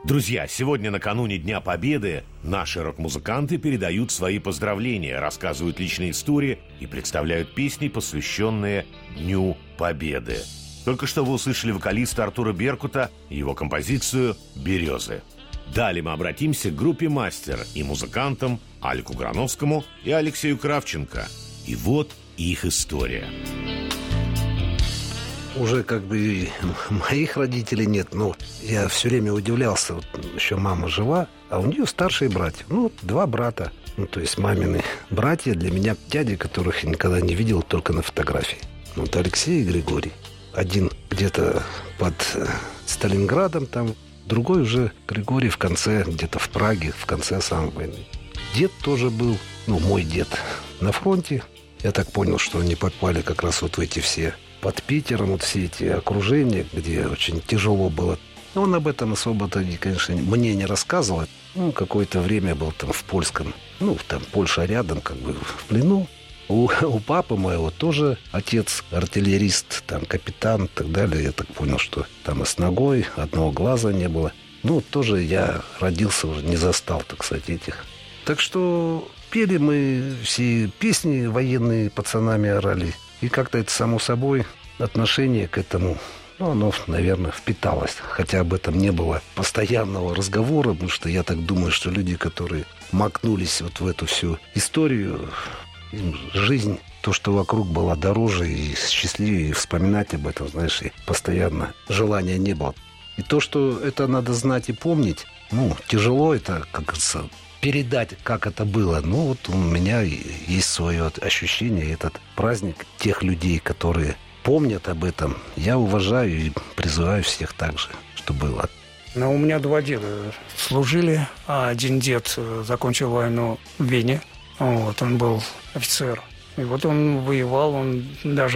Друзья, сегодня накануне Дня Победы наши рок-музыканты передают свои поздравления, рассказывают личные истории и представляют песни, посвященные Дню Победы. Только что вы услышали вокалиста Артура Беркута и его композицию «Березы». Далее мы обратимся к группе «Мастер» и музыкантам Алику Грановскому и Алексею Кравченко. И вот их история. Уже как бы моих родителей нет, но я все время удивлялся. Вот еще мама жива, а у нее старшие братья. 2 брата. То есть мамины братья для меня дяди, которых я никогда не видел, только на фотографии. Вот Алексей и Григорий. Один где-то под Сталинградом там, другой уже Григорий в конце, где-то в Праге, в конце самой войны. Дед тоже был, мой дед, на фронте. Я так понял, что они попали как раз вот в эти все... Под Питером вот все эти окружения, где очень тяжело было. Он об этом особо-то, конечно, мне не рассказывал. Какое-то время был там в польском, там Польша рядом, как бы в плену. У папы моего тоже отец артиллерист, там капитан и так далее. Я так понял, что там и с ногой, одного глаза не было. Тоже я родился уже, не застал, так сказать, этих. Так что пели мы все песни военные, пацанами орали. И как-то это, само собой, отношение к этому, оно, наверное, впиталось. Хотя об этом не было постоянного разговора, потому что я так думаю, что люди, которые макнулись вот в эту всю историю, им жизнь, то, что вокруг была дороже и счастливее, и вспоминать об этом, знаешь, и постоянно желания не было. И то, что это надо знать и помнить, тяжело это, как говорится, передать, как это было. Вот у меня есть свое ощущение, этот праздник тех людей, которые помнят об этом. Я уважаю и призываю всех так же, что было. Но у меня 2 деда служили, а один дед закончил войну в Вене. Он был офицер. И вот он воевал, он даже